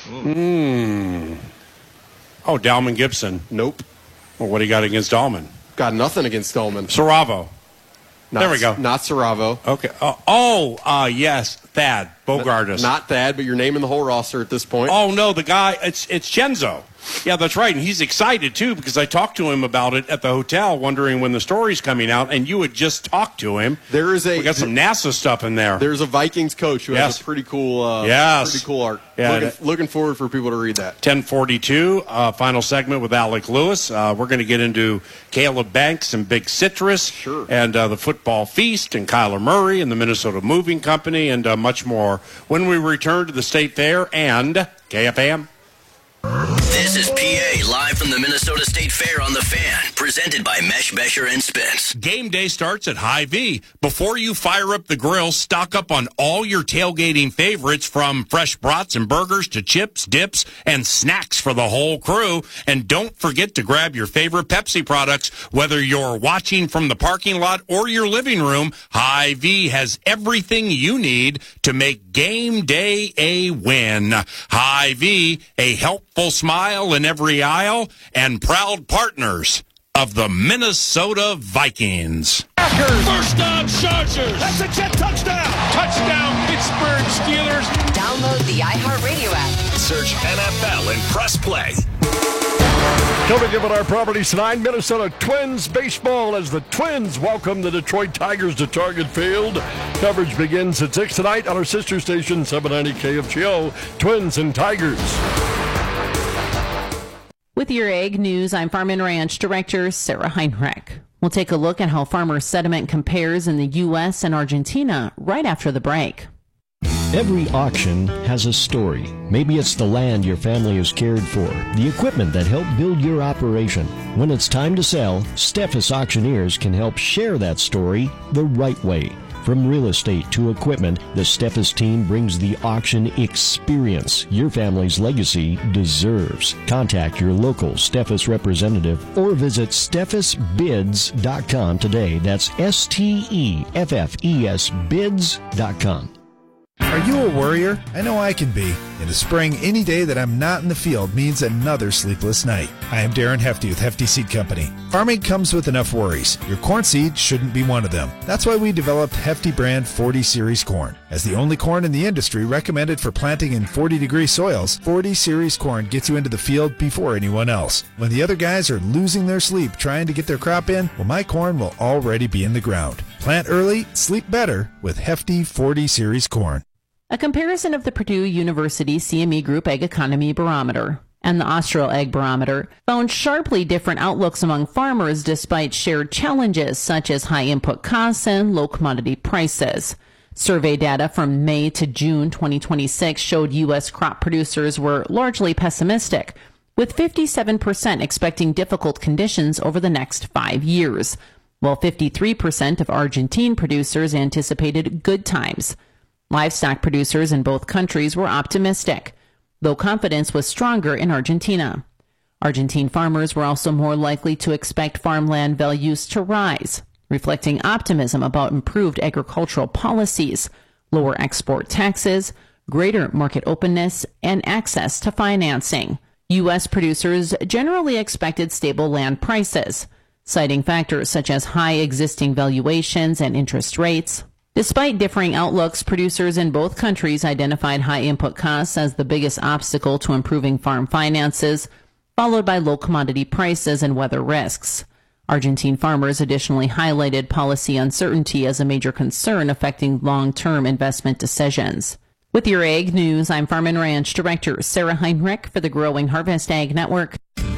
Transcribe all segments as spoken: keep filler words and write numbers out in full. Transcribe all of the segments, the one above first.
Hmm. Oh, Dalman Gibson. Nope. Well, what do you got against Dalman? Got nothing against Dalman. Saravo. Not, there we go. Not Saravo. Okay. Uh, oh, uh, yes, Thad Bogardus. Not Thad, but you're naming the whole roster at this point. Oh no, the guy. It's it's Chenzo. Yeah, that's right, and he's excited too because I talked to him about it at the hotel, wondering when the story's coming out. And you had just talked to him. There is a we got some NASA stuff in there. There's a Vikings coach who yes. has a pretty cool, uh, yes. pretty cool arc. Yeah, looking, looking forward for people to read that. ten forty-two, uh, final segment with Alec Lewis. Uh, we're going to get into Caleb Banks and Big Citrus, sure, and uh, the Football Feast, and Kyler Murray and the Minnesota Moving Company, and uh, much more when we return to the State Fair and K F A M. This is P A live from the Minnesota State Fair on the Fan, presented by Mesh, Besher, and Spence. Game day starts at Hy-Vee. Before you fire up the grill, stock up on all your tailgating favorites, from fresh brats and burgers to chips, dips, and snacks for the whole crew. And don't forget to grab your favorite Pepsi products. Whether you're watching from the parking lot or your living room, Hy-Vee has everything you need to make game day a win. Hy-Vee, a helpful smile in every aisle, and proud partners of the Minnesota Vikings. First down, Chargers. That's a jet touchdown. Touchdown, Pittsburgh Steelers. Download the iHeartRadio app. Search N F L and press play. Coming up on our properties tonight, Minnesota Twins baseball as the Twins welcome the Detroit Tigers to Target Field. Coverage begins at six tonight on our sister station, seven ninety K F G O, Twins and Tigers. With your Ag News, I'm Farm and Ranch Director Sarah Heinrich. We'll take a look at how farmer sentiment compares in the U S and Argentina right after the break. Every auction has a story. Maybe it's the land your family has cared for, the equipment that helped build your operation. When it's time to sell, Steffes Auctioneers can help share that story the right way. From real estate to equipment, the Steffes team brings the auction experience your family's legacy deserves. Contact your local Steffes representative or visit steffes bids dot com today. That's S T E F F E S bids dot com. Are you a worrier? I know I can be. In the spring, any day that I'm not in the field means another sleepless night. I am Darren Hefty with Hefty Seed Company. Farming comes with enough worries. Your corn seed shouldn't be one of them. That's why we developed Hefty brand forty series corn. As the only corn in the industry recommended for planting in forty degree soils, forty series corn gets you into the field before anyone else. When the other guys are losing their sleep trying to get their crop in, well, my corn will already be in the ground. Plant early, sleep better with Hefty forty series corn. A comparison of the Purdue University C M E Group Ag Economy Barometer and the Austral Ag Barometer found sharply different outlooks among farmers despite shared challenges such as high input costs and low commodity prices. Survey data from May to June twenty twenty-six showed U S crop producers were largely pessimistic, with fifty-seven percent expecting difficult conditions over the next five years, while fifty-three percent of Argentine producers anticipated good times. Livestock producers in both countries were optimistic, though confidence was stronger in Argentina. Argentine farmers were also more likely to expect farmland values to rise, reflecting optimism about improved agricultural policies, lower export taxes, greater market openness, and access to financing. U S producers generally expected stable land prices, citing factors such as high existing valuations and interest rates. Despite differing outlooks, producers in both countries identified high input costs as the biggest obstacle to improving farm finances, followed by low commodity prices and weather risks. Argentine farmers additionally highlighted policy uncertainty as a major concern affecting long-term investment decisions. With your Ag News, I'm Farm and Ranch Director Sarah Heinrich for the Growing Harvest Ag Network.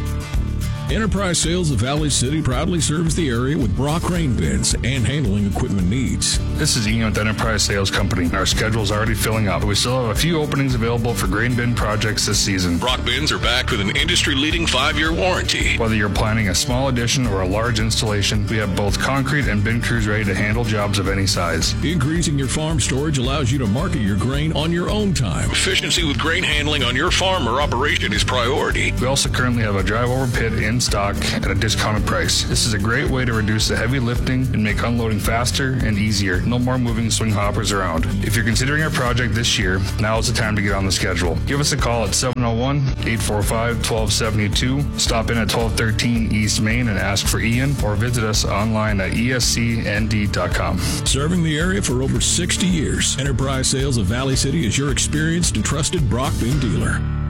Enterprise Sales of Valley City proudly serves the area with Brock grain bins and handling equipment needs. This is Ian with Enterprise Sales Company. Our schedule's already filling up. We still have a few openings available for grain bin projects this season. Brock bins are backed with an industry-leading five-year warranty. Whether you're planning a small addition or a large installation, we have both concrete and bin crews ready to handle jobs of any size. Increasing your farm storage allows you to market your grain on your own time. Efficiency with grain handling on your farm or operation is priority. We also currently have a drive-over pit in in stock at a discounted price. This is a great way to reduce the heavy lifting and make unloading faster and easier. No more moving swing hoppers around. If you're considering a project this year, now is the time to get on the schedule. Give us a call at seven oh one, eight four five, one two seven two. Stop in at twelve thirteen East Main and ask for Ian, or visit us online at E S C N D dot com. Serving the area for over sixty years, Enterprise Sales of Valley City is your experienced and trusted Brock Bean dealer.